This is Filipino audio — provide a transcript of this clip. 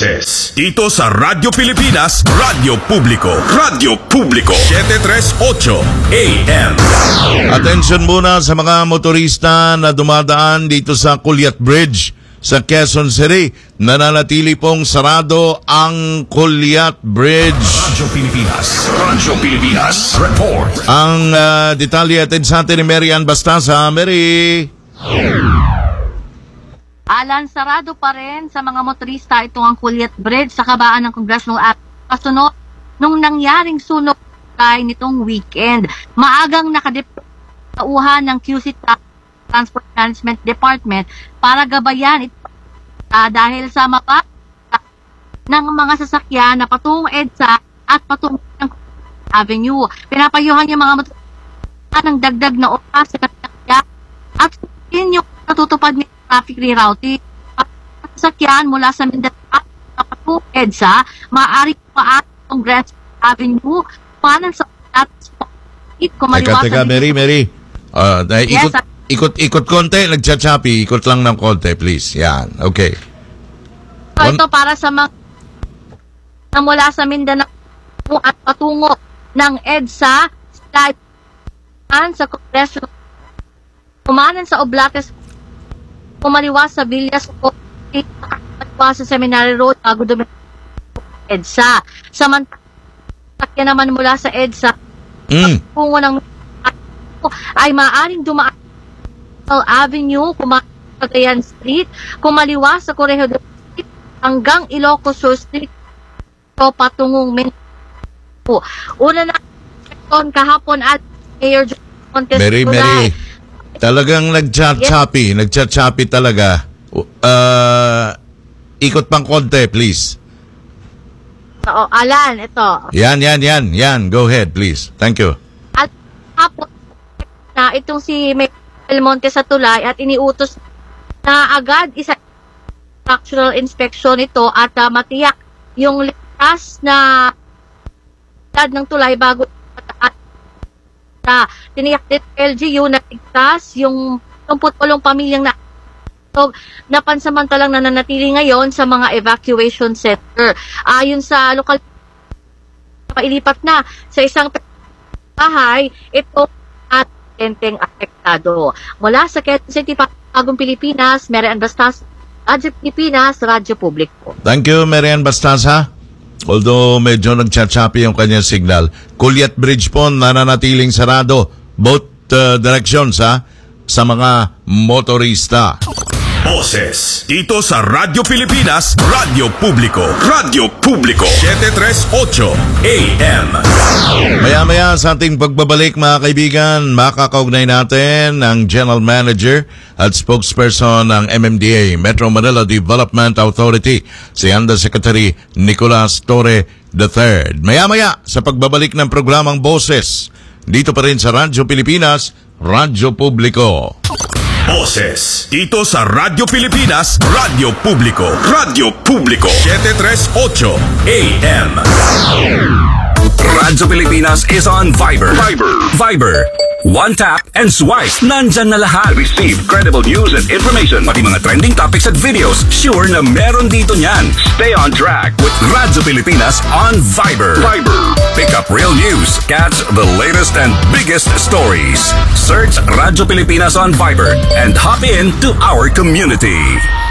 Boses dito sa Radyo Pilipinas, Radyo Publiko, Radyo Publiko 738 AM. Attention muna sa mga motorista na dumadaan dito sa Culiat Bridge sa Quezon City. Nananatili pong sarado ang Culiat Bridge. Radyo Pilipinas, report. Ang detalye atin sa atin ni Mary Ann Bastaza. Mary. Alan, sarado pa rin sa mga motorista itong ang Culiat Bridge sa kabaan ng Congressional Avenue kasunod nung nangyaring sunog nitong weekend. Maagang nakadepauhan ng QC Transport Management Department para gabayan ito dahil sa mapa ng mga sasakyan na patungong EDSA at patungong ng Avenue. Pinapayuhan yung mga motorista ng dagdag na oras sa sasakyan at yun yung natutupad ng traffic rerouting. Sasakyan mula sa Mindanao at patungong EDSA, maaari pa at Congress Avenue panan sa Teka, Mary. Ikot konti, nagchachapi. Ikot lang ng konti, please. Yan, okay. So, ito para sa mga na mula sa Mindanao at patungo ng EDSA sa Congreso, kumanan sa Oblates, kumaliwas sa Villas, kumaliwas sa Seminary Road, bago dumito EDSA. Samantala naman mula sa EDSA, patungo ng ay maaaring dumaan Avenue, Cagayan Street, kumaliwas sa Corregidor Street hanggang Ilocos Sur Street o patungong Mindanao. Una na kahapon at Mayor Montes Mary, talagang nagchat-choppy talaga. Ikot pang konti, please. Oo, Alan, ito. Yan. Go ahead, please. Thank you. At kahapon na itong si Mayor Monte sa tulay at iniutos na agad isa structural inspection ito at matiyak yung ligtas na ng tulay bago at tiniyak din LGU na ligtas yung 28 pamilyang napansamantalang nananatili ngayon sa mga evacuation center. Ayon sa lokal pailipat na sa isang bahay ito at enteng apektado. Mula sa Quezon City, Bagong Pilipinas, Mary Ann Bastaza, Radyo Pilipinas, Radyo Publiko. Thank you, Mary Ann Bastaza. Although medyo nagchachapi yung kanyang signal, Culiat Bridge po nananatiling sarado both directions sa mga motorista. Boses dito sa Radyo Pilipinas, Radyo Publiko, Radyo Publiko 738 AM. Maya-maya sa ating pagbabalik mga kaibigan, makakaugnay natin ang General Manager at Spokesperson ng MMDA, Metro Manila Development Authority, si Undersecretary Nicolas Torre III. Maya-maya sa pagbabalik ng programang Boses, dito pa rin sa Radyo Pilipinas, Radyo Publiko. Boses dito sa Radyo Pilipinas, Radyo Publiko, Radyo Publiko 738 AM. Radyo Pilipinas is on Viber. Viber. One tap and swipe. Nandyan na lahat. Receive credible news and information. Pati mga trending topics at videos. Sure na meron dito niyan. Stay on track with Radyo Pilipinas on Viber. Pick up real news. Catch the latest and biggest stories. Search Radyo Pilipinas on Viber and hop in to our community.